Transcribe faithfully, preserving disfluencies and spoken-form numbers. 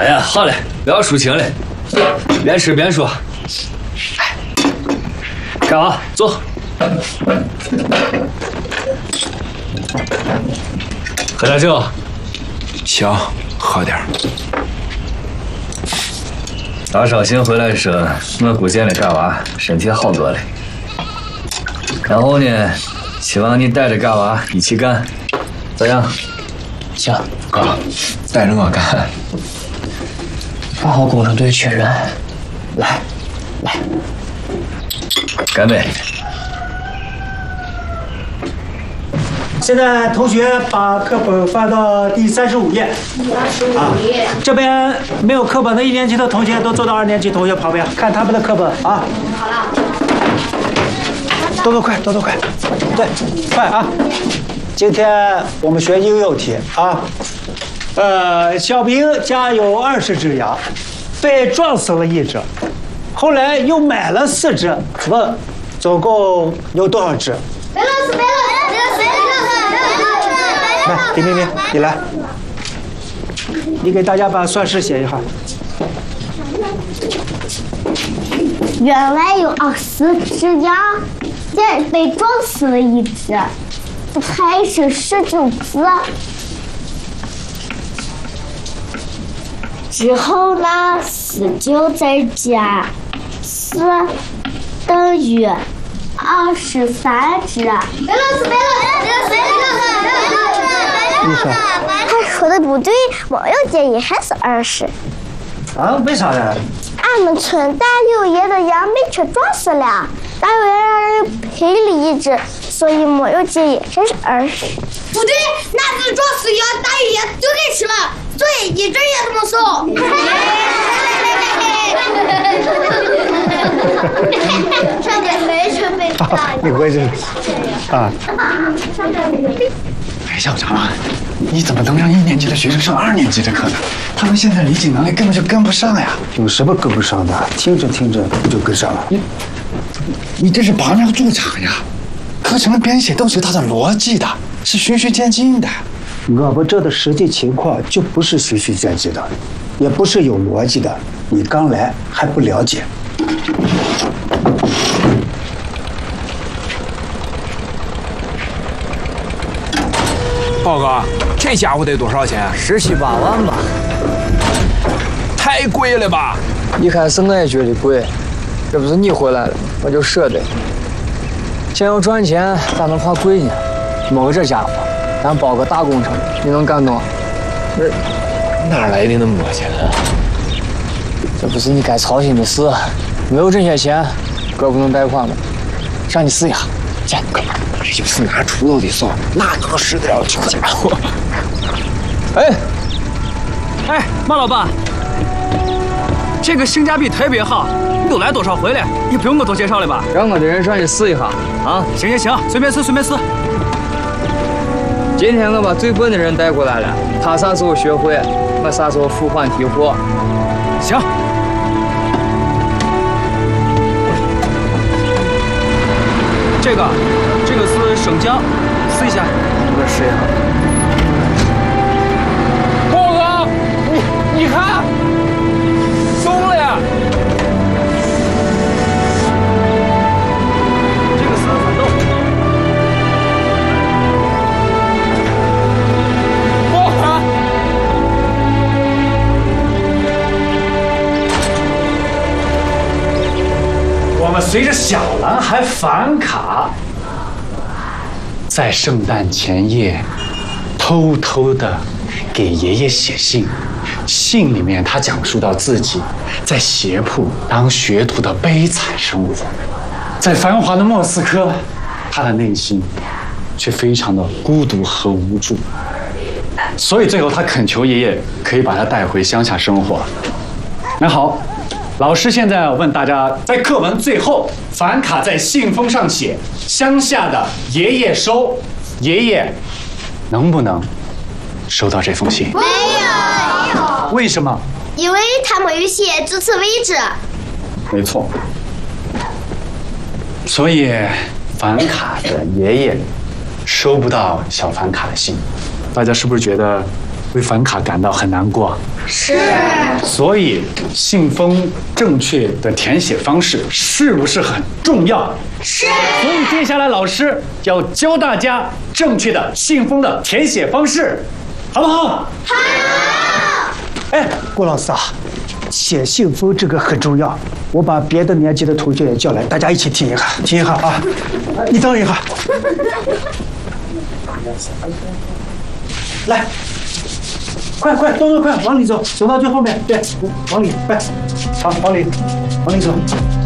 哎呀，好嘞，不要抒情了，边吃边说。哎，干娃坐。喝点酒。 行，喝点。 大绍兴回来时，我估见了干娃身体好多了。然后呢，希望你带着干娃一起干，咋样？ 行， 哥，带着我干。 八号工程队缺人，来，来， 干杯！ 现在同学把课本翻到第三十五页。 二十五页。 这边没有课本的一年级的同学都坐到二年级同学旁边，看他们的课本啊。 好了。 动作快，动作快，对，快啊！今天我们学应用题啊。呃，小明家有二十只羊，被撞死了一只，后来又买了四只，问总共有多少只？ 白老师，白老师，白老师， 来，李明明，你来，你给大家把算式写一下。 原来有二十只羊，现在被撞死了一只，还剩十九只。之后呢，十九再加四等于二十三只。白老师，白老师，白老师， 你说他说的不对，我有建议还是二十。 啊？为啥呢？ 俺们村大六爷的羊被车撞死了，大六爷让人赔了一只，所以没有建议还是二十。 不对，那只撞死羊，大六爷就给吃了，所以一只也不能收。 上面没准备大啊，你会是啊？ 哎，校长啊，你怎么能让一年级的学生上二年级的课呢？他们现在理解能力根本就跟不上呀！ 有什么跟不上的？听着听着不就跟上了？ 你，你这是拔苗助长呀！课程的编写都是有它的逻辑的，是循序渐进的。 我们这的实际情况就不是循序渐进的，也不是有逻辑的。你刚来还不了解。 报告，这家伙得多少钱？ 十七八万吧。 太贵了吧？ 一开始我也觉得贵，这不是你回来了，我就舍得。想要赚钱，咋能怕贵呢？没个这家伙，咱包个大工程，你能干动？ 不是，哪来的那么多钱啊？ 这不是你该操心的事。没有这些钱，哥不能贷款吗？让你试一下，见哥们儿，这就是拿出头的手，哪能使得了这家伙？哎， 哎，马老板，这个性价比特别好，你都来多少回了？你不用我多介绍了吧？ 让我的人上去试一下啊！ 行行行，随便试随便试。 今天我把最笨的人带过来了，他啥时候学会，我啥时候付款提货。 行。这个，这个是生姜，试一下。 我试一下。 报告，你你看，松了呀。 这个是豌豆。 薄荷。 我们随着小男孩反卡，在圣诞前夜偷偷的给爷爷写信。信里面他讲述到自己在斜铺当学徒的悲惨生活，在繁华的莫斯科，他的内心却非常的孤独和无助。所以最后他恳求爷爷可以把他带回乡下生活。那好，老师现在问大家，在课文最后，反卡在信封上写“乡下的爷爷收”，爷爷能不能收到这封信？ 没有， 为什么？ 因为他没有写，至此为止。 没错。所以反卡的爷爷收不到小反卡的信，大家是不是觉得为凡卡感到很难过。 是。 所以信封正确的填写方式是不是很重要？ 是。 所以接下来老师要教大家正确的信封的填写方式，好不好？ 好。 哎，郭老师啊，写信封这个很重要，我把别的年级的同学也叫来，大家一起听一下，听一下啊。你等一下。来，快快，动作快，往里走，走到最后面，对，往里，快，好，往里，往里走。